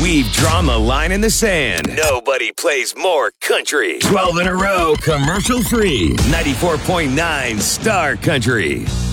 We've drawn the line in the sand. Nobody plays more country. 12 in a row, commercial free. 94.9 Star Country.